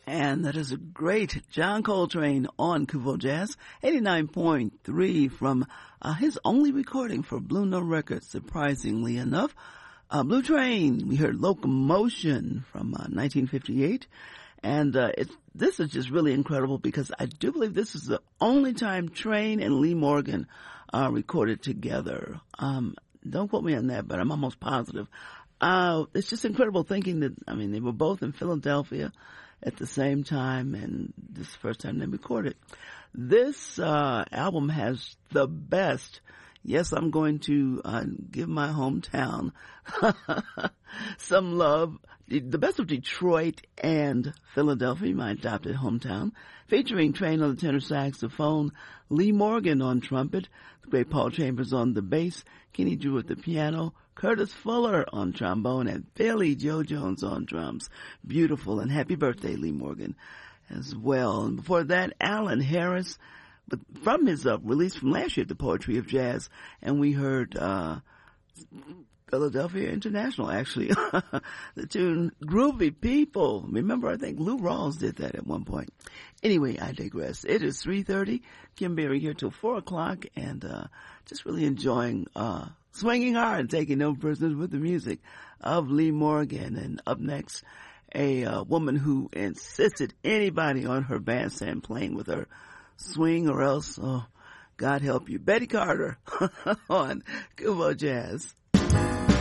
And that is a great John Coltrane on Kuvo Jazz, 89.3 from his only recording for Blue Note Records, surprisingly enough. Blue Train, we heard Locomotion from 1958. And this is just really incredible because I do believe this is the only time Train and Lee Morgan recorded together. Don't quote me on that, but I'm almost positive. It's just incredible thinking that, I mean, they were both in Philadelphia at the same time, and this is the first time they recorded. This album has the best. Yes, I'm going to give my hometown some love. The best of Detroit and Philadelphia, my adopted hometown, featuring Train on the tenor saxophone, Lee Morgan on trumpet, the great Paul Chambers on the bass, Kenny Drew at the piano, Curtis Fuller on trombone, and Philly Joe Jones on drums. Beautiful, and happy birthday, Lee Morgan, as well. And before that, Alan Harris, but from his release from last year, The Poetry of Jazz, and we heard Philadelphia International, actually. The tune Groovy People. Remember, I think Lou Rawls did that at one point. Anyway, I digress. It is 3:30. Kim Berry here till 4 o'clock, and just really enjoying swinging hard and taking no prisoners with the music of Lee Morgan. And up next, a woman who insisted anybody on her bandstand playing with her swing or else, oh, God help you, Betty Carter on Kuvo Jazz.